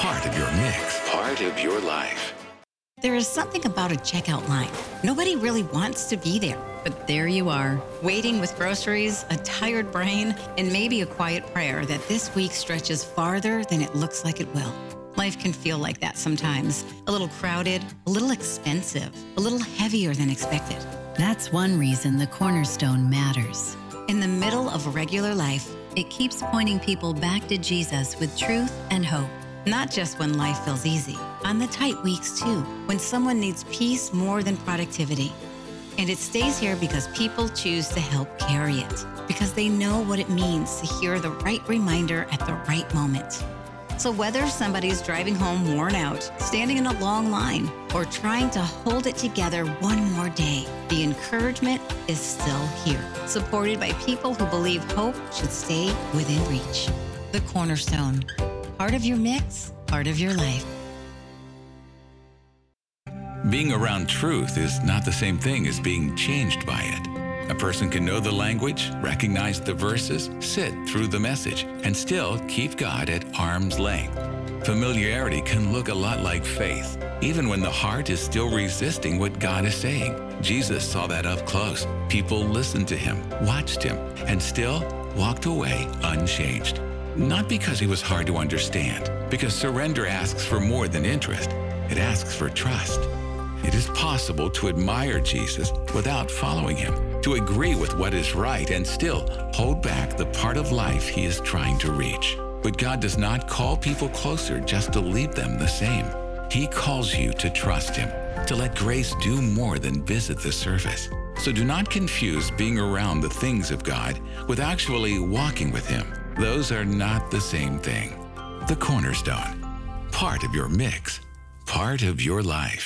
Part of your mix. Part of your life. There is something about a checkout line. Nobody really wants to be there, but there you are, waiting with groceries, a tired brain, and maybe a quiet prayer that this week stretches farther than it looks like it will. Life can feel like that sometimes. A little crowded, a little expensive, a little heavier than expected. That's one reason the Cornerstone matters. In the middle of regular life, it keeps pointing people back to Jesus with truth and hope. Not just when life feels easy, on the tight weeks too, when someone needs peace more than productivity. And it stays here because people choose to help carry it, because they know what it means to hear the right reminder at the right moment. So whether somebody's driving home worn out, standing in a long line, or trying to hold it together one more day, the encouragement is still here, supported by people who believe hope should stay within reach. The Cornerstone. Part of your mix, part of your life. Being around truth is not the same thing as being changed by it. A person can know the language, recognize the verses, sit through the message, and still keep God at arm's length. Familiarity can look a lot like faith, even when the heart is still resisting what God is saying. Jesus saw that up close. People listened to him, watched him, and still walked away unchanged. Not because he was hard to understand, because surrender asks for more than interest. It asks for trust. It is possible to admire Jesus without following him, to agree with what is right and still hold back the part of life he is trying to reach. But God does not call people closer just to leave them the same. He calls you to trust him, to let grace do more than visit the surface. So do not confuse being around the things of God with actually walking with him. Those are not the same thing. The Cornerstone. Part of your mix. Part of your life.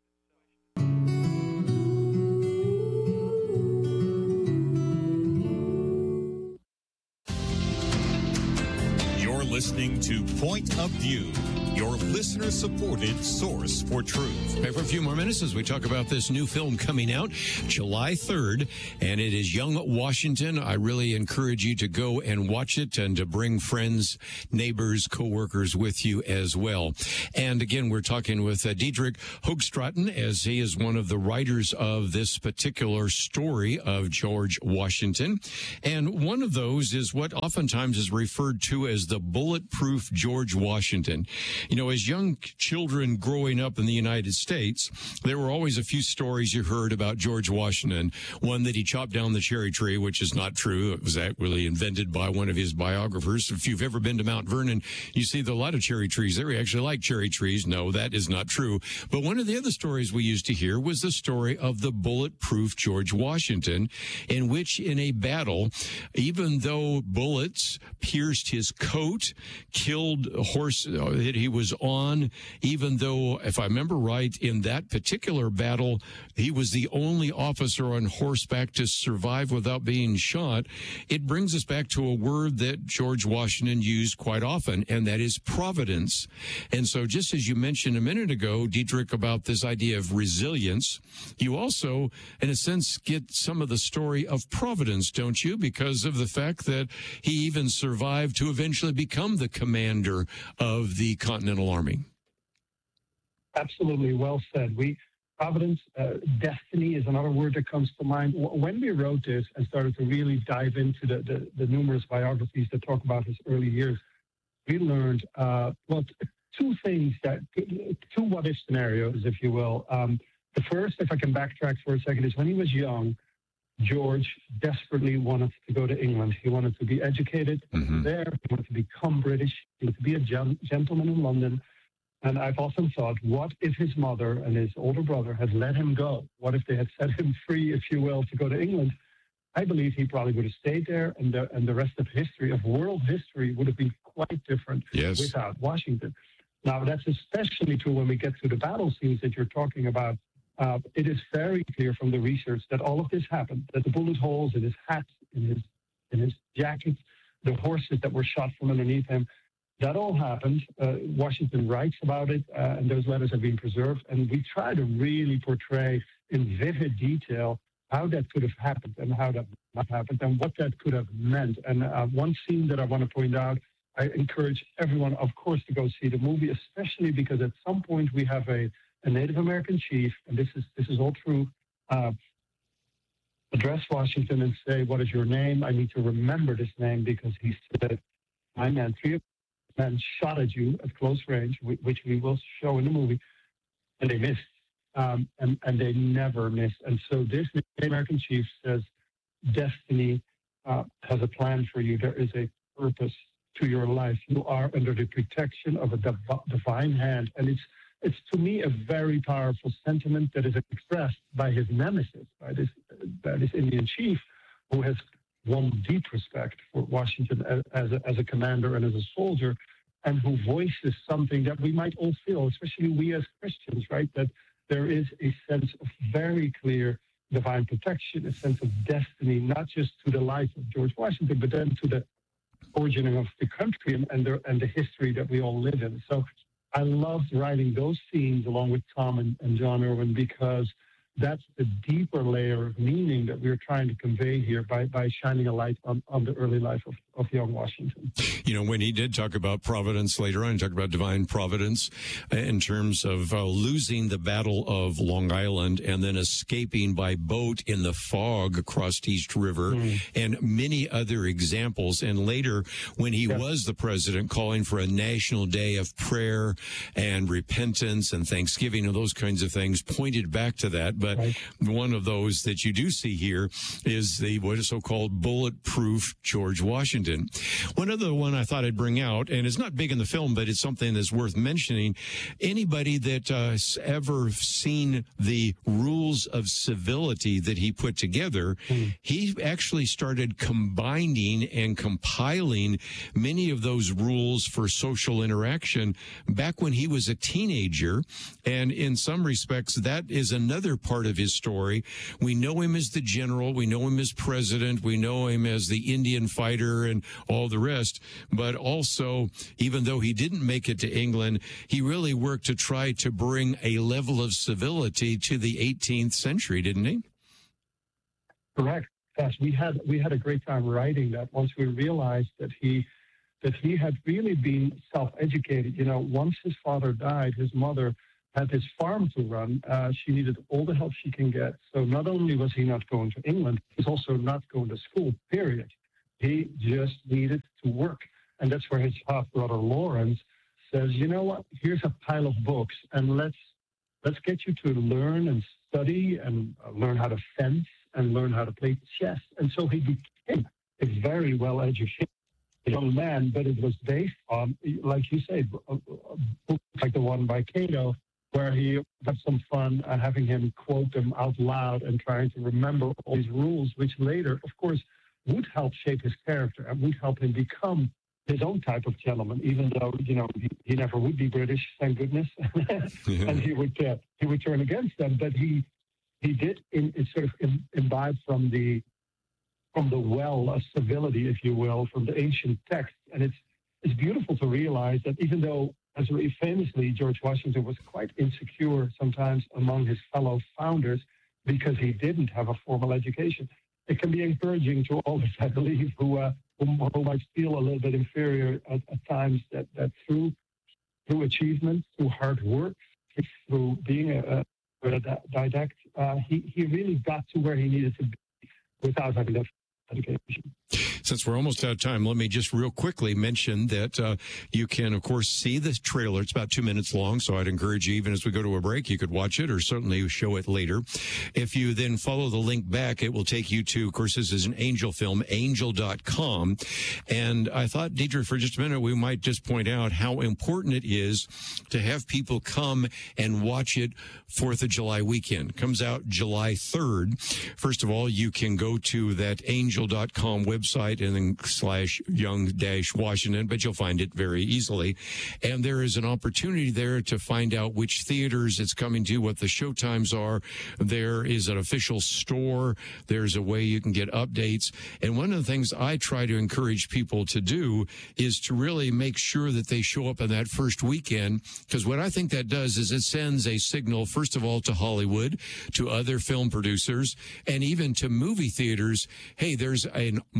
You're listening to Point of View, your listener-supported source for truth. For a few more minutes as we talk about this new film coming out July 3rd, and it is Young Washington. I really encourage you to go and watch it and to bring friends, neighbors, coworkers with you as well. And again, we're talking with Diederik Hoogstraten, as he is one of the writers of this particular story of George Washington. And one of those is what oftentimes is referred to as the bulletproof George Washington. You know, as young children growing up in the United States, there were always a few stories you heard about George Washington. One that he chopped down the cherry tree, which is not true. It was actually invented by one of his biographers. If you've ever been to Mount Vernon, you see a lot of cherry trees there. We actually like cherry trees. No, that is not true. But one of the other stories we used to hear was the story of the bulletproof George Washington, in which in a battle, even though bullets pierced his coat, killed a horse that he was on, even though, if I remember right, in that particular battle, he was the only officer on horseback to survive without being shot. It brings us back to a word that George Washington used quite often, and that is providence. And so just as you mentioned a minute ago, Diederik, about this idea of resilience, you also, in a sense, get some of the story of providence, don't you? Because of the fact that he even survived to eventually become the commander of the Continental Army. Absolutely, well said. Providence, destiny is another word that comes to mind. When we wrote this and started to really dive into the numerous biographies that talk about his early years, we learned two what-if scenarios, if you will. The first, if I can backtrack for a second, is when he was young, George desperately wanted to go to England. He wanted to be educated there. He wanted to become British. He wanted to be a gentleman in London. And I've often thought, what if his mother and his older brother had let him go? What if they had set him free, if you will, to go to England? I believe he probably would have stayed there, and the rest of history, of world history, would have been quite different without Washington. Now, that's especially true when we get to the battle scenes that you're talking about. It is very clear from the research that all of this happened, that the bullet holes in his hat, in his jacket, the horses that were shot from underneath him, that all happened. Washington writes about it, and those letters have been preserved. And we try to really portray in vivid detail how that could have happened and how that not happened and what that could have meant. And one scene that I want to point out I encourage everyone, of course, to go see the movie, especially because at some point we have a Native American chief, and this is all true, address Washington and say, "What is your name? I need to remember this name because he said, my man, 3 men shot at you at close range," which we will show in the movie, and they missed. And they never miss. And so this American chief says, destiny has a plan for you. There is a purpose to your life. You are under the protection of a divine hand. And it's to me a very powerful sentiment that is expressed by his nemesis, by this Indian chief, who has won deep respect for Washington as a commander and as a soldier, and who voices something that we might all feel, especially we as Christians, right? That there is a sense of very clear divine protection, a sense of destiny, not just to the life of George Washington, but then to the origin of the country and the history that we all live in. So I loved writing those scenes along with Tom and John Irwin, because that's the deeper layer of meaning that we're trying to convey here by shining a light on the early life of young Washington. You know, when he did talk about providence later on, he talked about divine providence in terms of losing the Battle of Long Island and then escaping by boat in the fog across East River, and many other examples. And later, when he was the president, calling for a national day of prayer and repentance and thanksgiving and those kinds of things, pointed back to that. But one of those that you do see here is what is so-called bulletproof George Washington. One other one I thought I'd bring out, and it's not big in the film, but it's something that's worth mentioning. Anybody that has ever seen the rules of civility that he put together, he actually started combining and compiling many of those rules for social interaction back when he was a teenager. And in some respects, that is another part of his story. We know him as the general, we know him as president, we know him as the Indian fighter and all the rest, but also, even though he didn't make it to England, he really worked to try to bring a level of civility to the 18th century, didn't he? Correct. Yes, we had a great time writing that once we realized that he had really been self-educated. You know, once his father died, his mother had his farm to run. She needed all the help she can get. So not only was he not going to England, he's also not going to school, period. He just needed to work. And that's where his half-brother Lawrence says, you know what, here's a pile of books, and let's get you to learn and study and learn how to fence and learn how to play chess. And so he became a very well-educated young man, but it was based on, like you say, a book like the one by Cato, where he had some fun having him quote them out loud and trying to remember all these rules, which later, of course, would help shape his character and would help him become his own type of gentleman, even though, you know, he never would be British, thank goodness, and he would turn against them. But he did sort of imbibe from the well of civility, if you will, from the ancient text. And it's beautiful to realize that even though, as very famously, George Washington was quite insecure sometimes among his fellow founders because he didn't have a formal education, it can be encouraging to all of us, I believe, who might feel a little bit inferior at times, that through achievement, through hard work, through being a didact, he really got to where he needed to be without having that education. Since we're almost out of time, let me just real quickly mention that you can, of course, see the trailer. It's about 2 minutes long, so I'd encourage you, even as we go to a break, you could watch it or certainly show it later. If you then follow the link back, it will take you to, of course, this is an Angel film, angel.com. And I thought, Deidre, for just a minute, we might just point out how important it is to have people come and watch it 4th of July weekend. Comes out July 3rd. First of all, you can go to that angel.com website and then /young-Washington, but you'll find it very easily. And there is an opportunity there to find out which theaters it's coming to, what the show times are. There is an official store. There's a way you can get updates. And one of the things I try to encourage people to do is to really make sure that they show up on that first weekend, because what I think that does is it sends a signal, first of all, to Hollywood, to other film producers, and even to movie theaters. Hey, there's a market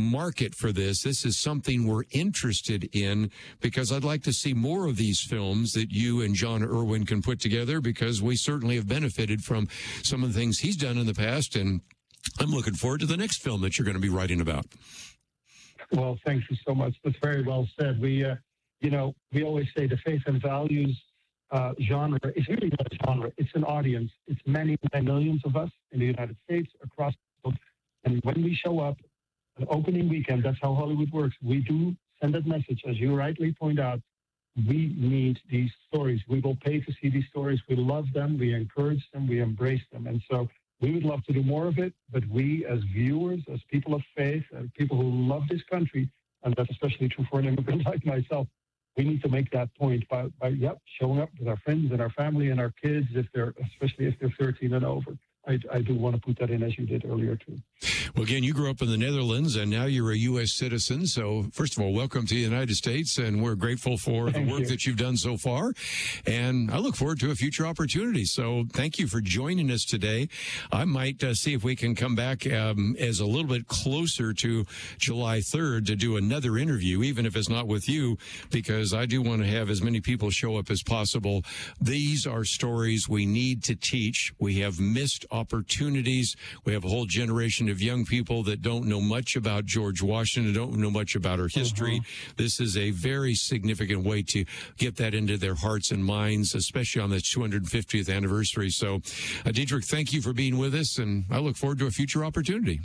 market for this. This is something we're interested in because I'd like to see more of these films that you and John Irwin can put together, because we certainly have benefited from some of the things he's done in the past, and I'm looking forward to the next film that you're going to be writing about. Well, thank you so much. That's very well said. We always say the faith and values genre is really not a genre. It's an audience. It's many, many millions of us in the United States, across the world. And when we show up on opening weekend, that's how Hollywood works. We do send that message. As you rightly point out, we need these stories. We will pay to see these stories. We love them. We encourage them. We embrace them. And so we would love to do more of it. But we, as viewers, as people of faith, people who love this country, and that's especially true for an immigrant like myself, we need to make that point by showing up with our friends and our family and our kids, especially if they're 13 and over. I do want to put that in, as you did earlier, too. Well, again, you grew up in the Netherlands, and now you're a U.S. citizen. So, first of all, welcome to the United States, and we're grateful for the work that you've done so far. And I look forward to a future opportunity. So, thank you for joining us today. I might see if we can come back as a little bit closer to July 3rd to do another interview, even if it's not with you, because I do want to have as many people show up as possible. These are stories we need to teach. We have missed opportunities. We have a whole generation of young people that don't know much about George Washington, don't know much about our history. This is a very significant way to get that into their hearts and minds, especially on the 250th anniversary. So, Diederik, thank you for being with us, and I look forward to a future opportunity.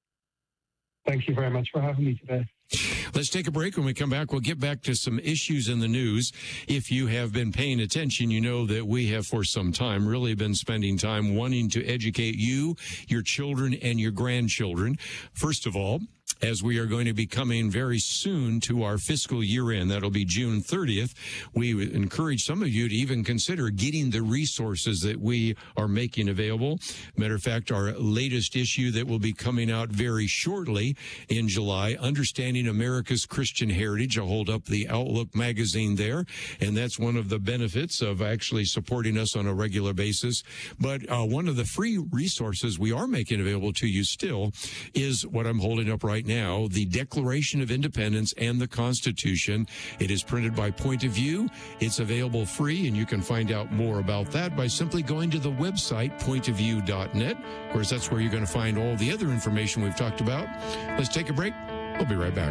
Thank you very much for having me today. Let's take a break. When we come back, we'll get back to some issues in the news. If you have been paying attention, you know that we have for some time really been spending time wanting to educate you, your children, and your grandchildren. First of all, as we are going to be coming very soon to our fiscal year end, that'll be June 30th, we would encourage some of you to even consider getting the resources that we are making available. Matter of fact, our latest issue that will be coming out very shortly in July, Understanding America's Christian Heritage. I'll hold up the Outlook magazine there, and that's one of the benefits of actually supporting us on a regular basis. But one of the free resources we are making available to you still is what I'm holding up right now, the Declaration of Independence and the Constitution. It is printed by Point of View. It's available free, and you can find out more about that by simply going to the website, pointofview.net. Of course, that's where you're going to find all the other information we've talked about. Let's take a break. We'll be right back.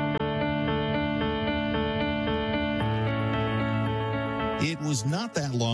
It was not that long